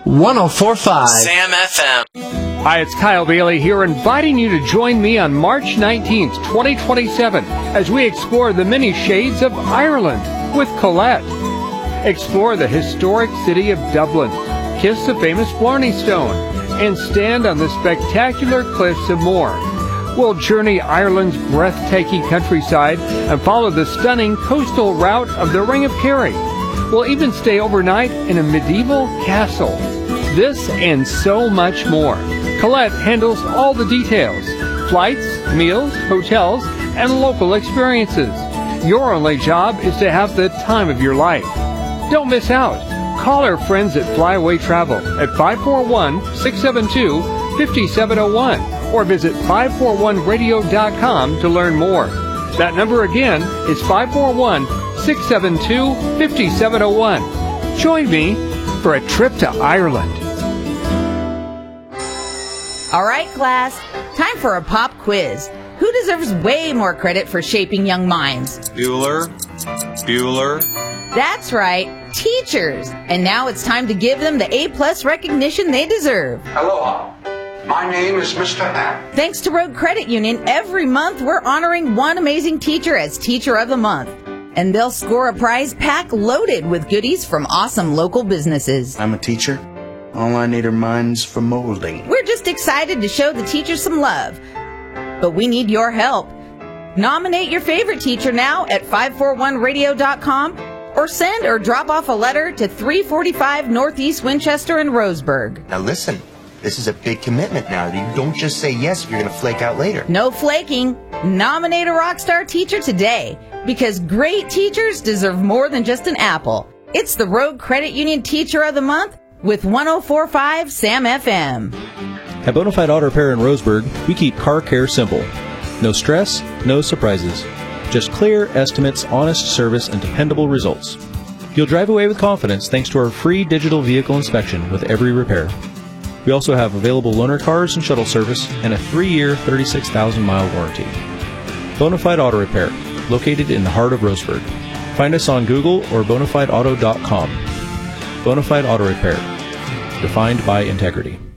104.5 Sam FM. Hi, it's Kyle Bailey here, inviting you to join me on March 19th, 2027, as we explore the many shades of Ireland with Colette. Explore the historic city of Dublin, kiss the famous Blarney Stone, and stand on the spectacular cliffs of Moher. We'll journey Ireland's breathtaking countryside and follow the stunning coastal route of the Ring of Kerry. We'll even stay overnight in a medieval castle. This and so much more. Colette handles all the details: flights, meals, hotels, and local experiences. Your only job is to have the time of your life. Don't miss out. Call our friends at Flyaway Travel at 541-672-5701 or visit 541radio.com to learn more. That number again is 541-672-5701. Join me for a trip to Ireland. All right, class, time for a pop quiz. Who deserves way more credit for shaping young minds? Bueller. That's right, teachers. And now it's time to give them the A+ recognition they deserve. Aloha. My name is Mr. Hack. Thanks to Road Credit Union, every month we're honoring one amazing teacher as Teacher of the Month. And they'll score a prize pack loaded with goodies from awesome local businesses. I'm a teacher. All I need are minds for molding. We're just excited to show the teachers some love. But we need your help. Nominate your favorite teacher now at 541radio.com or send or drop off a letter to 345 Northeast Winchester in Roseburg. Now listen, this is a big commitment now. You don't just say yes if you're going to flake out later. No flaking. Nominate a rock star teacher today, because great teachers deserve more than just an apple. It's the Road Credit Union Teacher of the Month with 104.5 Sam FM. At Bonafide Auto Repair in Roseburg, we keep car care simple. No stress, no surprises. Just clear estimates, honest service, and dependable results. You'll drive away with confidence thanks to our free digital vehicle inspection with every repair. We also have available loaner cars and shuttle service and a 3-year, 36,000-mile warranty. Bonafide Auto Repair, located in the heart of Roseburg. Find us on Google or bonafideauto.com. Bonafide Auto Repair, defined by integrity.